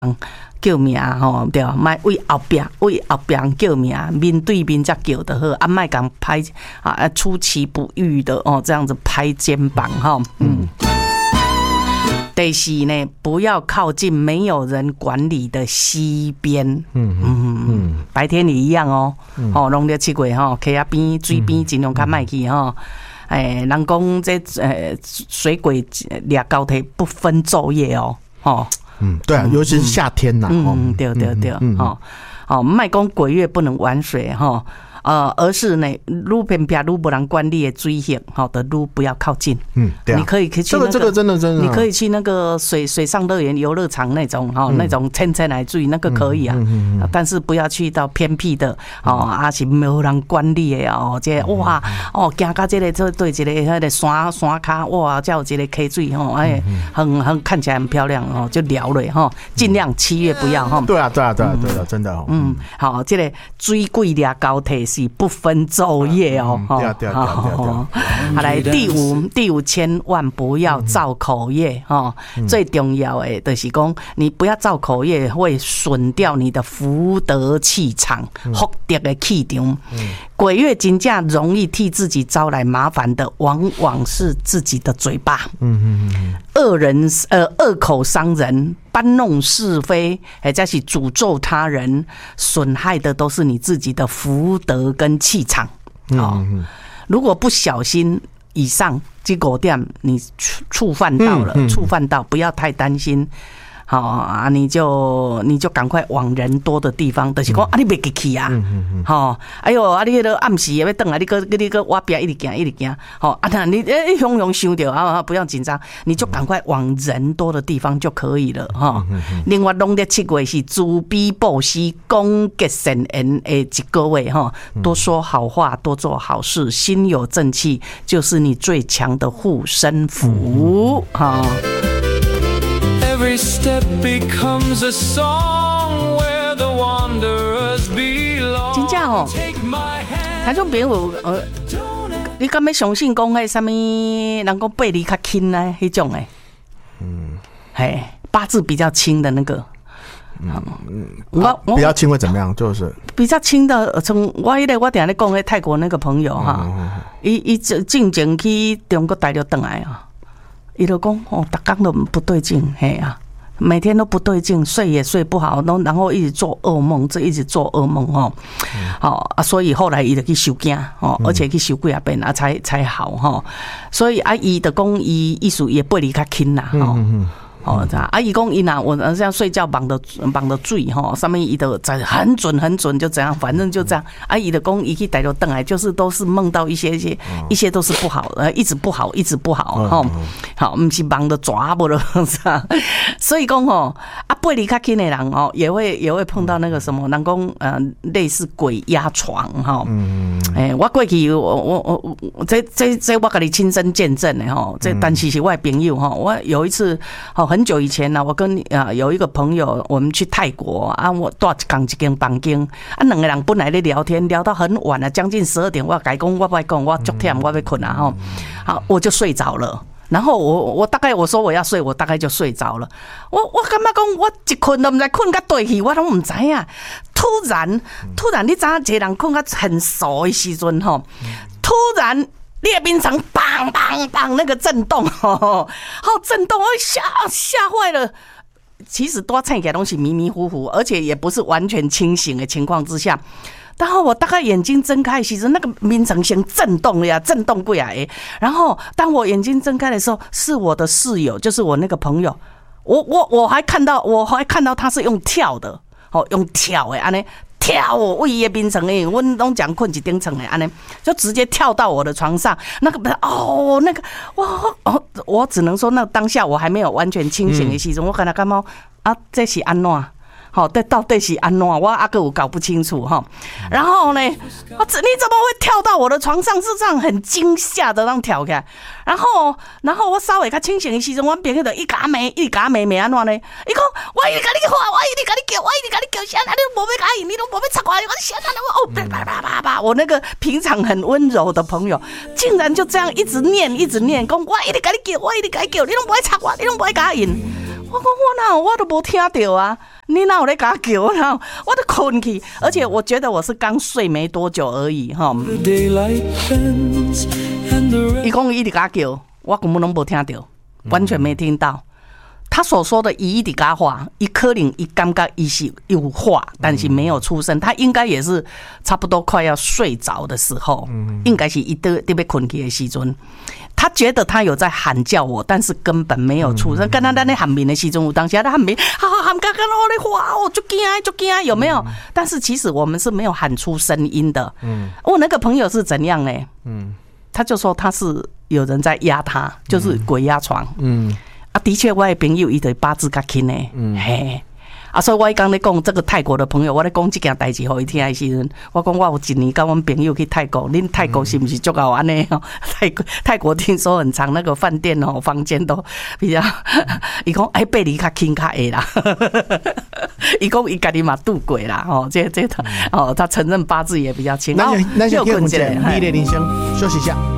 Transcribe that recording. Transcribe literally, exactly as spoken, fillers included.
叫名吼，对，莫为后壁为后壁叫名，面对面才叫得好，啊，莫讲拍啊出其不意的哦，这样子拍肩膀哈，嗯。第四呢，不要靠近没有人管理的溪边。嗯嗯嗯，白天也一样哦。嗯、哦，拢咧七月吼，溪仔边、水边尽量较莫去吼。哎，人讲这呃水鬼掠高铁不分昼夜哦。哦。 嗯，对啊，尤其是夏天呐。 嗯，对对对，哦，哦，莫讲鬼月不能玩水哈。呃，而是呢，路偏偏路不让管理的水性，好的路不要靠近。嗯，对啊，你可以去、那個、 这个这个真的真的， 你可以去那个水水上乐园、游乐场那种哈、嗯，那种浅浅来水那个可以啊、嗯嗯嗯，但是不要去到偏僻的哦，啊是没有人管理的哦，这個、哇哦，行到这个这对这个那个山山卡哇，才有这个溪水吼，哎，很很看起来很漂亮哦，就聊了哈，尽量七月不要哈。 对啊，对啊，对啊，对啊，真的哦。 嗯，好，这个水鬼掠高铁。是不分昼夜哦， 对啊对啊对啊对啊。 好，来第五，第五千万不要造口业哦。最重要的就是讲，你不要造口业，会损掉你的福德气场、福德的气场。鬼月真正容易替自己招来麻烦的，往往是自己的嘴巴。嗯嗯嗯。恶人呃恶口伤人，搬弄是非，或者是诅咒他人，损害的都是你自己的福德跟气场。哦，如果不小心，以上这五点你触犯到了，触犯到，不要太担心。好啊，你就你就赶快往人多的地方，就是讲啊，你别去啊，好，哎呦，啊，你迄个暗时要等啊，你个你个挖边一直行一直行，好啊，那你哎汹涌想到啊，不要紧张，你就赶快往人多的地方就可以了哈。另外，农历七月是慈悲布施、功德善缘的一个月哈，多说好话，多做好事，心有正气，就是你最强的护身符哈。 Every step becomes a song where the wanderers belong. 真正哦，听众朋友，呃，你敢要相信讲迄什么人讲八字较轻呢？迄种诶，嗯，嘿，八字比较轻的那个， 嗯，我我比较轻会怎么样？就是比较轻的，从我迄个我定咧讲迄泰国那个朋友哈，伊伊进前去中国大陆回来啊。伊就讲哦，逐工都不对劲，嘿啊，每天都不对劲，睡也睡不好，然后一直做噩梦，这一直做噩梦哦，好啊，所以后来伊就去收惊哦，而且去收几啊遍啊，才才好哈。所以啊，伊就讲伊意思也不离较轻啦，吼。哦，啊，伊讲伊呐，我这样睡觉绑的绑的醉哈，上面伊都在很准很准，就这样，反正就这样。啊，伊的讲伊去带着邓来，就是都是梦到一些一些一些都是不好，呃，一直不好，一直不好哈。好，不是忙的抓不了，是吧？所以讲哦，啊，背离较轻的人哦，也会也会碰到那个什么，人讲呃类似鬼压床哈。嗯。哎，我过去我我我这这这我跟你亲身见证的哈，这但其实我的朋友哈，我有一次哦。很久以前呢，我跟啊有一个朋友，我们去泰国啊，我住一间一间房间，啊，两个人本来在聊天，聊到很晚了，将近十二点，我改讲我不爱讲，我足忝，我要困啊哈，好，我就睡着了。然后我我大概我说我要睡，我大概就睡着了。我我感觉讲我一困都唔知困到对去，我都唔知啊。突然突然，你知影一个人困到很熟的时阵吼，突然。列冰层砰砰砰那个震动，好震动，我吓吓坏了。其实多看起来东西迷迷糊糊，而且也不是完全清醒的情况之下。然后我大概眼睛睁开，其实那个冰层先震动了呀，震动过来。然后当我眼睛睁开的时候，是我的室友，就是我那个朋友。我我我还看到，我还看到他是用跳的，哦，用跳的安尼。跳我位于冰层诶，我拢讲困一顶层诶，安尼就直接跳到我的床上。那个哦，那个哇哦，我只能说，那当下我还没有完全清醒的时阵，嗯、我跟他感觉啊，这是安怎？好，这到底是安怎？我阿哥我搞不清楚哈。然后呢，我你怎么会跳到我的床上？是这样很惊吓的，让跳起来。然后，然后我稍微较清醒的时阵，我朋友就一甲骂，一甲骂骂安怎呢？伊讲我一直甲你喊，我一直甲你叫，我一直甲你叫，现在你都无要甲伊，你都无要插我，我现在我哦叭叭叭叭，我那个平常很温柔的朋友，竟然就这样一直念，一直念，讲我一直甲你叫，我一直甲你叫，你都无要插我，你都无要甲伊。 我讲我哪有，我都无听到啊！你哪有在甲叫？我哪有，我都困去。而且我觉得我是刚睡没多久而已哈。伊讲伊伫甲叫，我根本拢无听到，完全没听到。他所说的伊伫甲话，伊可能伊感觉伊是有话，但是没有出声。他应该也是差不多快要睡着的时候，应该是伊都特别困去的时阵。他觉得他有在喊叫我，但是根本没有出声。跟他在那喊名的时阵，有当时他喊名，好好喊，刚刚我在话哦，就惊就惊，有没有？但是其实我们是没有喊出声音的。嗯，我那个朋友是怎样呢？嗯，他就说他是有人在压他，就是鬼压床。嗯。啊，的确，我的朋友伊对八字较轻诶，嗯、嘿，啊，所以我刚咧讲这个泰国的朋友，我咧讲这件代志，互伊听的时阵，我讲我有一年跟阮朋友去泰国，恁泰国是不是足好安尼哦？泰国泰国听说很长，那个饭店哦，房间都比较，伊讲哎，贝里较轻较会啦，伊讲伊家己嘛度过啦，哦，这这他哦，他承认八字也比较轻。 那那先给我们讲，你的铃声休息一下。